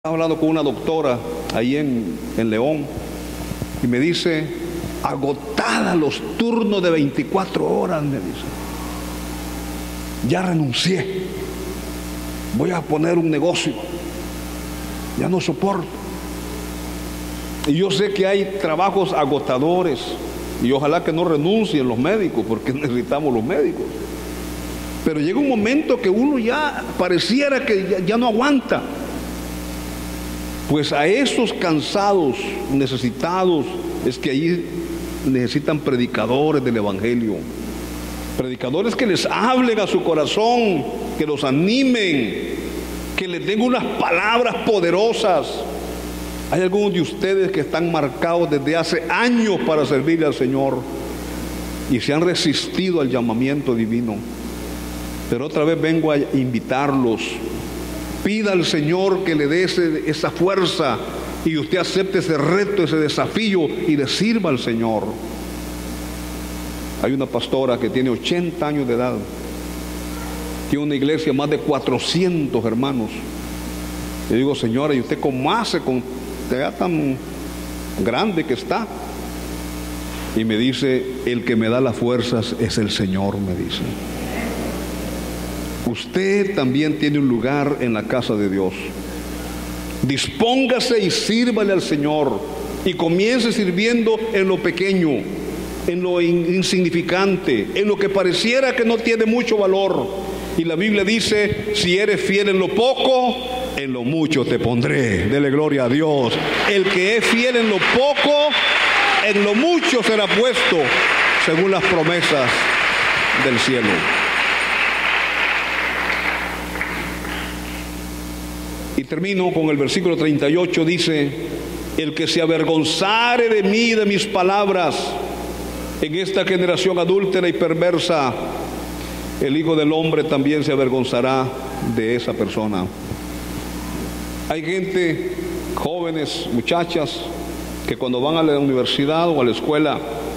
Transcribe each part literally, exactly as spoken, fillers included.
Estaba hablando con una doctora ahí en, en León y me dice, agotada los turnos de veinticuatro horas, me dice, ya renuncié, voy a poner un negocio, ya no soporto. Y yo sé que hay trabajos agotadores y ojalá que no renuncien los médicos, porque necesitamos los médicos. Pero llega un momento que uno ya pareciera que ya, ya no aguanta. Pues a esos cansados, necesitados, es que ahí necesitan predicadores del Evangelio. Predicadores que les hablen a su corazón, que los animen, que les den unas palabras poderosas. Hay algunos de ustedes que están marcados desde hace años para servirle al Señor y se han resistido al llamamiento divino. Pero otra vez vengo a invitarlos. Pida al Señor que le dé ese, esa fuerza y usted acepte ese reto, ese desafío y le sirva al Señor. Hay una pastora que tiene ochenta años de edad, tiene una iglesia más de cuatrocientos hermanos. Le digo, señora, ¿y usted cómo hace con edad tan grande que está? Y me dice, el que me da las fuerzas es el Señor, me dice. Usted también tiene un lugar en la casa de Dios. Dispóngase y sírvale al Señor y comience sirviendo en lo pequeño, en lo insignificante, en lo que pareciera que no tiene mucho valor. Y la Biblia dice, si eres fiel en lo poco, en lo mucho te pondré. Dele gloria a Dios. El que es fiel en lo poco, en lo mucho será puesto, según las promesas del cielo. Y termino con el versículo treinta y ocho, dice, el que se avergonzare de mí y de mis palabras en esta generación adúltera y perversa, el Hijo del Hombre también se avergonzará de esa persona. Hay gente, jóvenes, muchachas, que cuando van a la universidad o a la escuela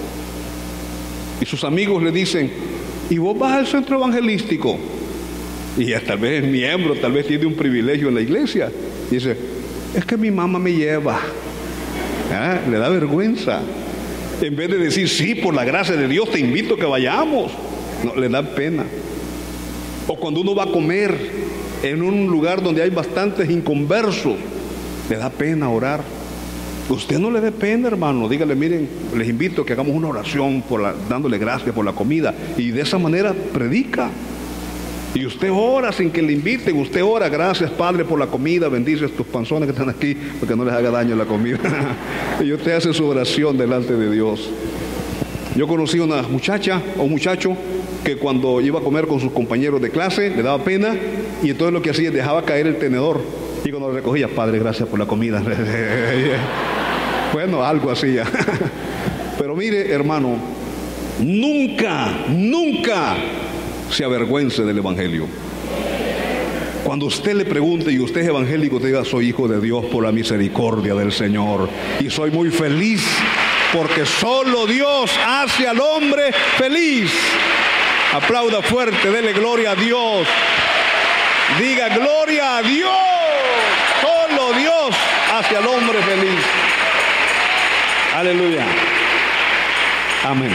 y sus amigos le dicen, ¿y vos vas al centro evangelístico? Y ya tal vez es miembro, tal vez tiene un privilegio en la iglesia. Y dice, es que mi mamá me lleva. ¿Ah? Le da vergüenza. En vez de decir, sí, por la gracia de Dios te invito a que vayamos. No, le da pena. O cuando uno va a comer en un lugar donde hay bastantes inconversos, le da pena orar. Usted no le dé pena, hermano. Dígale, miren, les invito a que hagamos una oración por la, dándole gracias por la comida. Y de esa manera predica. Y usted ora sin que le inviten, usted ora, gracias Padre por la comida, bendice a estos panzones que están aquí, porque no les haga daño la comida. Y usted hace su oración delante de Dios. Yo conocí a una muchacha o un muchacho que cuando iba a comer con sus compañeros de clase, le daba pena, y entonces lo que hacía es dejaba caer el tenedor, y cuando lo recogía, Padre, gracias por la comida. Bueno, algo hacía. Pero mire, hermano, nunca, nunca se avergüence del Evangelio. Cuando usted le pregunte y usted es evangélico, te diga, soy hijo de Dios por la misericordia del Señor y soy muy feliz porque solo Dios hace al hombre feliz. Aplauda fuerte, dele gloria a Dios. Diga gloria a Dios. Solo Dios hace al hombre feliz. Aleluya. Amén.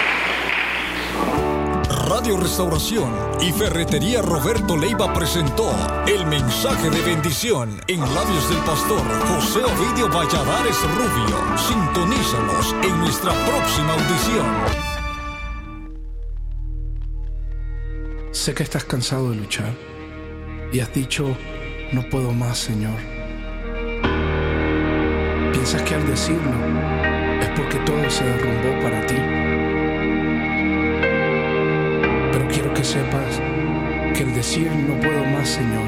Radio Restauración y Ferretería Roberto Leiva presentó el mensaje de bendición en labios del pastor José Ovidio Valladares Rubio. Sintonízanos en nuestra próxima audición. Sé que estás cansado de luchar y has dicho, no puedo más, Señor. Piensas que al decirlo es porque todo se derrumbó para ti. Quiero que sepas que el decir no puedo más, Señor,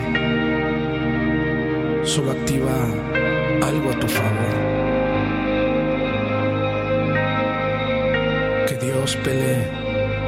solo activa algo a tu favor. Que Dios pelee